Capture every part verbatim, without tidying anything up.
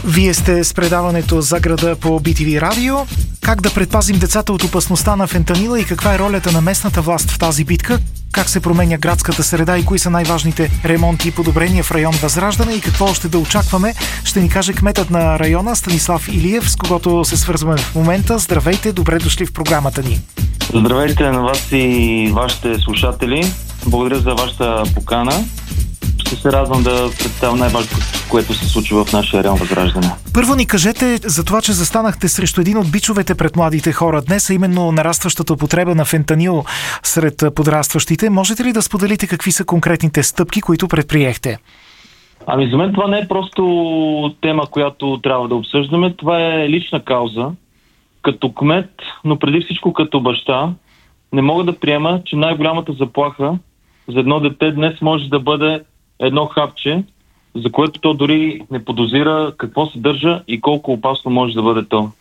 Вие сте с предаването за града по Би Ти Ви Радио. Как да предпазим децата от опасността на фентанила и каква е ролята на местната власт в тази битка? Как се променя градската среда и кои са най-важните ремонти и подобрения в район Възраждане и какво още да очакваме, ще ни каже кметът на района Станислав Илиев, с когото се свързваме в момента. Здравейте, добре дошли в програмата ни. Здравейте на вас и вашите слушатели. Благодаря за вашата покана. Ще се радвам да представя най-важното, което се случва в нашия район Възраждане. Първо ни кажете за това, че застанахте срещу един от бичовете пред младите хора днес, а именно нарастващата употреба на фентанил сред подрастващите. Можете ли да споделите какви са конкретните стъпки, които предприехте? Ами за мен това не е просто тема, която трябва да обсъждаме. Това е лична кауза. Като кмет, но преди всичко като баща, не мога да приема, че най-голямата заплаха за едно дете днес може да бъде едно хапче, за което то дори не подозира какво съдържа и колко опасно може да бъде то.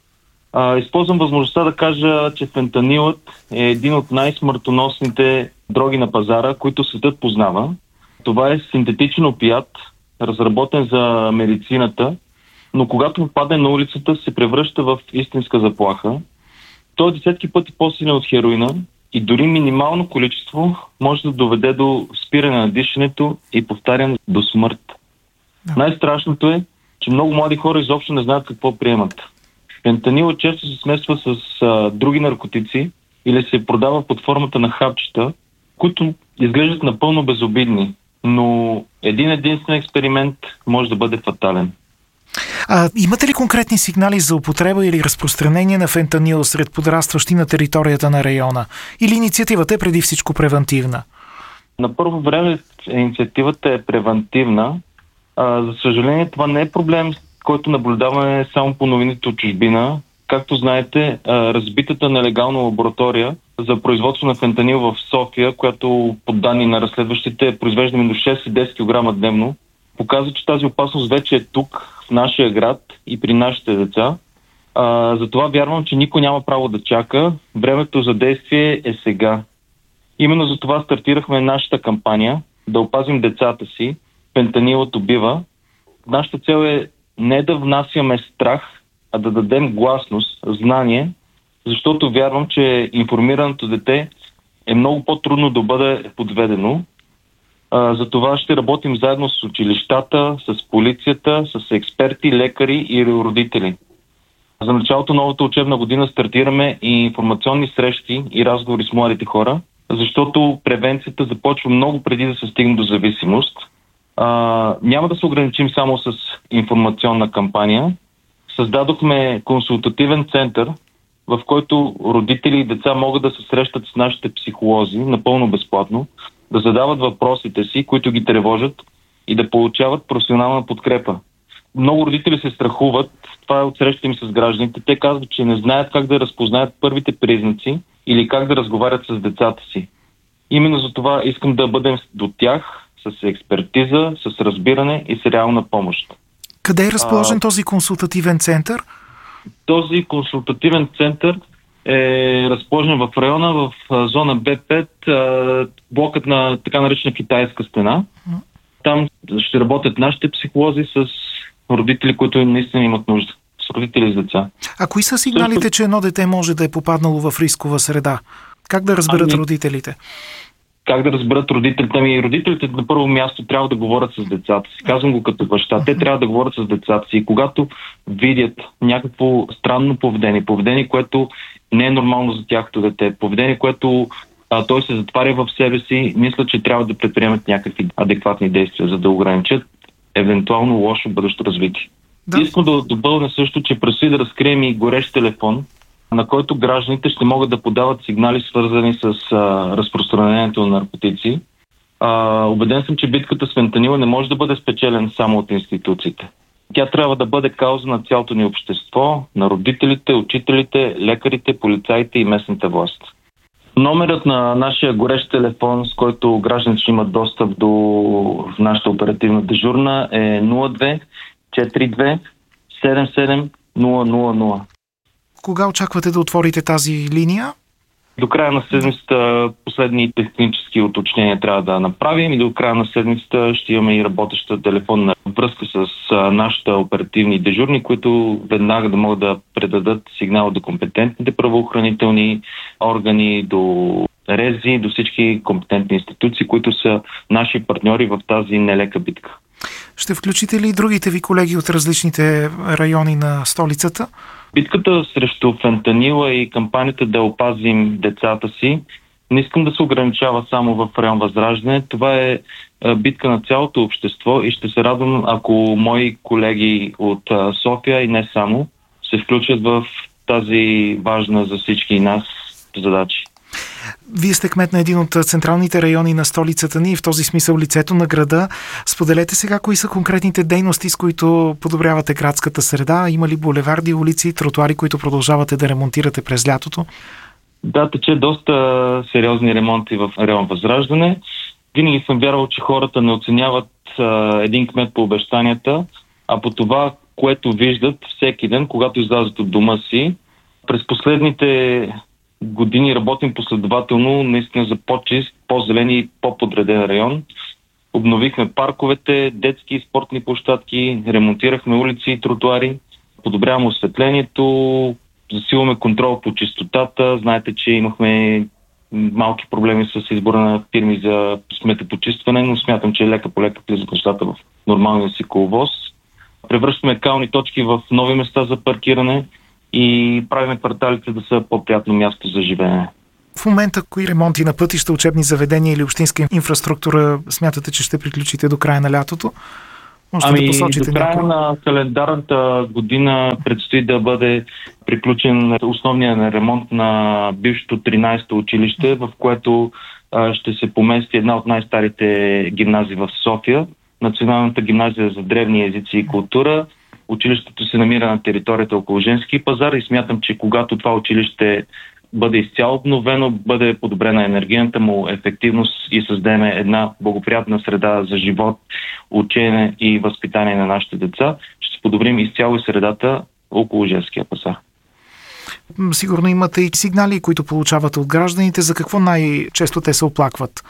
А, използвам възможността да кажа, че фентанилът е един от най-смъртоносните дроги на пазара, които светът познава. Това е синтетичен опият, разработен за медицината, но когато попадне на улицата, се превръща в истинска заплаха. Той е десетки пъти по-силен от хероина и дори минимално количество може да доведе до спиране на дишането и, повтарям, до смърт. Да. Най-страшното е, че много млади хора изобщо не знаят какво приемат. Фентанилът често се смесва с а, други наркотици или се продава под формата на хапчета, които изглеждат напълно безобидни, но един единствен експеримент може да бъде фатален. А, имате ли конкретни сигнали за употреба или разпространение на фентанил сред подрастващи на територията на района? Или инициативата е преди всичко превентивна? На първо време инициативата е превентивна. А, за съжаление, това не е проблем, който наблюдаваме само по новините от чужбина. Както знаете, а, разбитата нелегална лаборатория за производство на фентанил в София, която по данни на разследващите произвежда между шест и десет килограма дневно, показва, че тази опасност вече е тук, в нашия град и при нашите деца. А, затова вярвам, че никой няма право да чака. Времето за действие е сега. Именно за това стартирахме нашата кампания да опазим децата си. Фентанилът убива. Нашата цел е не да внасяме страх, а да дадем гласност, знание, защото вярвам, че информираното дете е много по-трудно да бъде подведено. Uh, за това ще работим заедно с училищата, с полицията, с експерти, лекари и родители. За началото на новата учебна година стартираме и информационни срещи и разговори с младите хора, защото превенцията започва много преди да се стигне до зависимост. Uh, няма да се ограничим само с информационна кампания. Създадохме консултативен център, в който родители и деца могат да се срещат с нашите психолози напълно безплатно, да задават въпросите си, които ги тревожат и да получават професионална подкрепа. Много родители се страхуват, това е от срещите им с гражданите. Те казват, че не знаят как да разпознаят първите признаци или как да разговарят с децата си. Именно за това искам да бъдем до тях с експертиза, с разбиране и с реална помощ. Къде е разположен а, този консултативен център? Този консултативен център е разположен в района, в зона Б пет, блокът на така наречена китайска стена. Там ще работят нашите психолози с родители, които наистина имат нужда. С родители и с деца. А кои са сигналите, Също... че едно дете може да е попаднало в рискова среда? Как да разберат ами... родителите? Как да разберат родителите? Ами родителите на първо място трябва да говорят с децата си. Казвам го като баща. Те трябва да говорят с децата си. И когато видят някакво странно поведение, поведение, което не е нормално за тяхното дете, поведение, което а, той се затваря в себе си, мисля, че трябва да предприемат някакви адекватни действия, за да ограничат евентуално лошо бъдещо развитие. Да. Искам да допълня също, че предстои да разкрием и горещ телефон, на който гражданите ще могат да подават сигнали, свързани с а, разпространението на наркотици. А, убеден съм, че битката с фентанила не може да бъде спечелен само от институциите. Тя трябва да бъде кауза на цялото ни общество, на родителите, учителите, лекарите, полицаите и местната власт. Номерът на нашия горещ телефон, с който гражданите ще имат достъп до нашата оперативна дежурна, е нула две четири две седем седем нула нула нула. Кога очаквате да отворите тази линия? До края на седмицата последни технически уточнения трябва да направим и до края на седмицата ще имаме и работеща телефонна връзка с нашите оперативни дежурни, които веднага да могат да предадат сигнал до компетентните правоохранителни органи, до РЕЗИ, до всички компетентни институции, които са наши партньори в тази нелека битка. Ще включите ли другите ви колеги от различните райони на столицата? Битката срещу фентанила и кампанията да опазим децата си не искам да се ограничава само в район Възраждане. Това е битка на цялото общество и ще се радвам, ако мои колеги от София и не само се включат в тази важна за всички нас задачи. Вие сте кмет на един от централните райони на столицата ни и в този смисъл лицето на града. Споделете сега кои са конкретните дейности, с които подобрявате градската среда. Има ли булеварди, улици, тротуари, които продължавате да ремонтирате през лятото? Да, тече доста сериозни ремонти в район Възраждане. Винаги съм вярвал, че хората не оценяват а, един кмет по обещанията, а по това, което виждат всеки ден, когато излязат от дома си. През последните години работим последователно наистина за по-чист, по-зелен и по-подреден район. Обновихме парковете, детски и спортни площадки, ремонтирахме улици и тротуари, подобряваме осветлението, засилваме контрол по чистотата. Знаете, че имахме малки проблеми с избора на фирми за сметопочистване, но смятам, че лека по лека влизат нещата в нормалния си коловоз. Превръщаме кални точки в нови места за паркиране и правиме кварталите да са по-приятно място за живеене. В момента кои ремонти на пътища, учебни заведения или общинска инфраструктура смятате, че ще приключите до края на лятото? Можете ами, да посочите до края някой? на календарната година предстои да бъде приключен основния ремонт на бившето тринайсето училище, в което а, ще се помести една от най-старите гимназии в София, Националната гимназия за древни езици и култура. Училището се намира на територията около Женски пазар и смятам, че когато това училище бъде изцяло обновено, бъде подобрена енергийната му ефективност и създадем една благоприятна среда за живот, учене и възпитание на нашите деца, ще подобрим изцяло и средата около Женския пазар. Сигурно имате и сигнали, които получавате от гражданите. За какво най-често те се оплакват?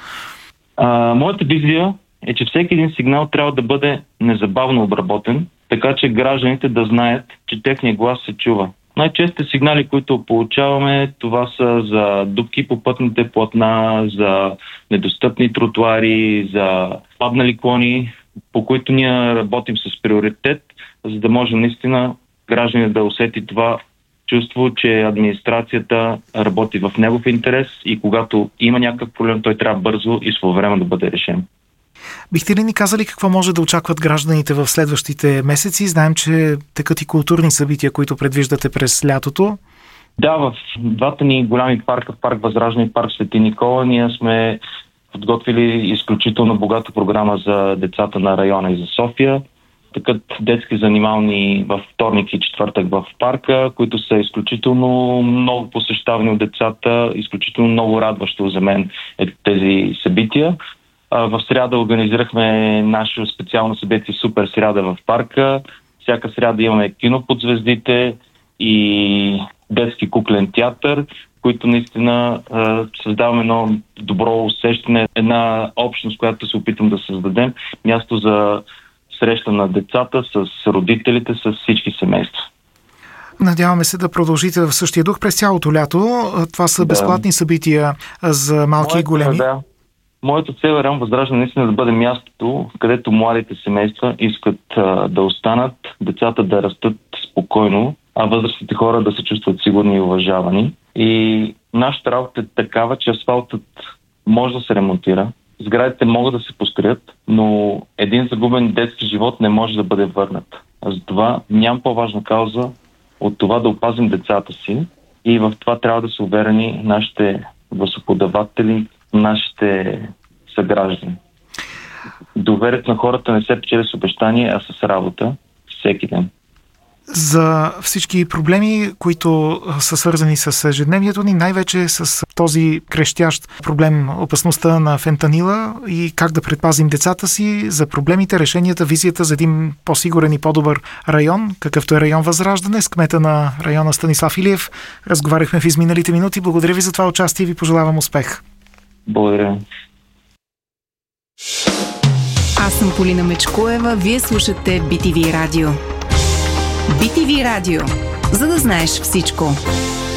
А, моята визия е, че всеки един сигнал трябва да бъде незабавно обработен, така че гражданите да знаят, че техният глас се чува. Най-честите сигнали, които получаваме, това са за дупки по пътните платна, за недостъпни тротуари, за паднали клони, по които ние работим с приоритет, за да може наистина гражданите да усети това чувство, че администрацията работи в негов интерес и когато има някакъв проблем, той трябва бързо и своевременно да бъде решен. Бихте ли ни казали какво може да очакват гражданите в следващите месеци? Знаем, че текат и културни събития, които предвиждате през лятото. Да, в двата ни голями парка, в парк Възраждане и парк Свети Никола, ние сме подготвили изключително богата програма за децата на района и за София. Текат детски занимални във вторник и четвъртък в парка, които са изключително много посещавани от децата, изключително много радващо за мен е тези събития. В сряда организирахме наше специално събитие Супер сряда в парка. Всяка сряда имаме кино под звездите и детски куклен театър, които наистина е, създаваме едно добро усещане, една общност, която се опитам да създадем, място за среща на децата с родителите, с всички семейства. Надяваме се да продължите в същия дух през цялото лято. Това са безплатни да. събития за малки Моята, и големи. Да. Моята цел е район Възраждане наистина да бъде мястото, където младите семейства искат а, да останат, децата да растат спокойно, а възрастните хора да се чувстват сигурни и уважавани. И нашата работа е такава, че асфалтът може да се ремонтира, сградите могат да се построят, но един загубен детски живот не може да бъде върнат. А затова нямам по-важна кауза от това да опазим децата си и в това трябва да са уверени нашите гласоподаватели, нашите съграждани. Доверието на хората не се печели с обещания, а с работа всеки ден. за всички проблеми, които са свързани с ежедневието ни, най-вече с този крещящ проблем, опасността на фентанила и как да предпазим децата си, за проблемите, решенията, визията за един по-сигурен и по-добър район, какъвто е район Възраждане. С кмета на района Станислав Илиев разговаряхме в изминалите минути. Благодаря ви за това участие и ви пожелавам успех. Благодаря. Аз съм Полина Мечкоева, вие слушате Би Ти Ви Радио. Би Ти Ви Радио, за да знаеш всичко.